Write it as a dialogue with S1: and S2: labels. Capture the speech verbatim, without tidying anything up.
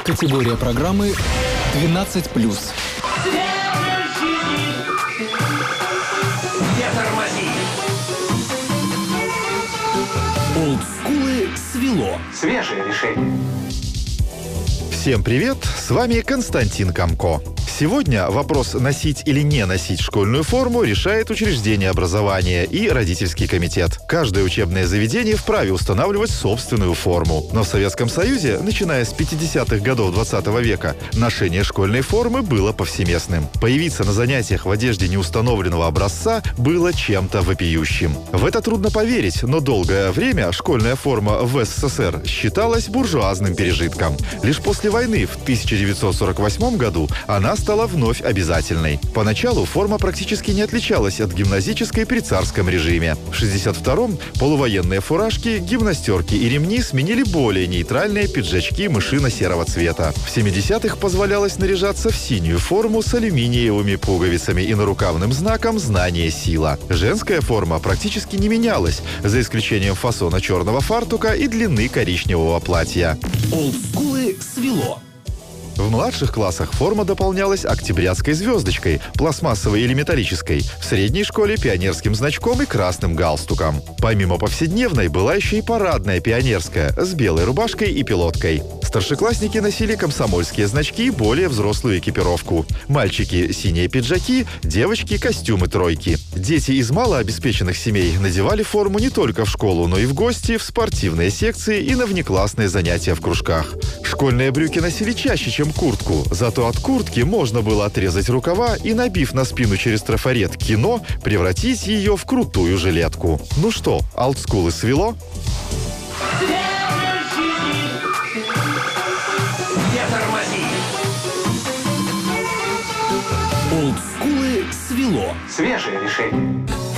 S1: Категория программы двенадцать плюс. Олдскулы свело.
S2: Свежее решение.
S3: Всем привет, с вами Константин Камко. Сегодня вопрос, носить или не носить школьную форму, решает учреждение образования и родительский комитет. Каждое учебное заведение вправе устанавливать собственную форму. Но в Советском Союзе, начиная с пятидесятых годов двадцатого века, ношение школьной формы было повсеместным. Появиться на занятиях в одежде неустановленного образца было чем-то вопиющим. В это трудно поверить, но долгое время школьная форма в СССР считалась буржуазным пережитком. Лишь после войны в тысяча девятьсот сорок восьмом году она стала вновь обязательной. Поначалу форма практически не отличалась от гимназической при царском режиме. В шестьдесят втором полувоенные фуражки, гимнастерки и ремни сменили более нейтральные пиджачки мышино-серого цвета. В семидесятых позволялось наряжаться в синюю форму с алюминиевыми пуговицами и нарукавным знаком «Знание – сила». Женская форма практически не менялась, за исключением фасона черного фартука и длины коричневого платья.
S1: Олдскулы свело.
S3: В младших классах форма дополнялась октябрятской звездочкой, пластмассовой или металлической, в средней школе пионерским значком и красным галстуком. Помимо повседневной была еще и парадная пионерская с белой рубашкой и пилоткой. Старшеклассники носили комсомольские значки и более взрослую экипировку. Мальчики – синие пиджаки, девочки – костюмы тройки. Дети из малообеспеченных семей надевали форму не только в школу, но и в гости, в спортивные секции и на внеклассные занятия в кружках. Школьные брюки носили чаще, чем куртку, зато от куртки можно было отрезать рукава и, набив на спину через трафарет «Кино», превратить ее в крутую жилетку. Ну что, олдскулы свело?
S1: Олдскулы свело.
S2: Свежее решение.